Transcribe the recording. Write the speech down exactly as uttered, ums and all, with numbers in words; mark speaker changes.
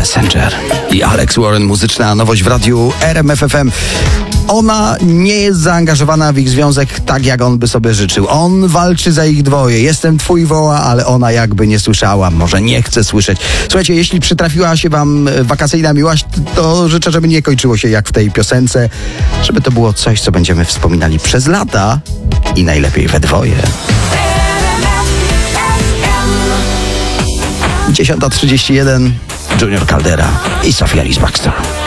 Speaker 1: Messenger i Alex Warren, muzyczna nowość w radiu R M F F M. Ona nie jest zaangażowana w ich związek tak, jak on by sobie życzył. On walczy za ich dwoje. Jestem twój woła, ale ona jakby nie słyszała. Może nie chce słyszeć. Słuchajcie, jeśli przytrafiła się wam wakacyjna miłość, to życzę, żeby nie kończyło się jak w tej piosence. Żeby to było coś, co będziemy wspominali przez lata i najlepiej we dwoje. dziesiąta trzydzieści jeden, Junior Caldera i Sofia Lis Baxter.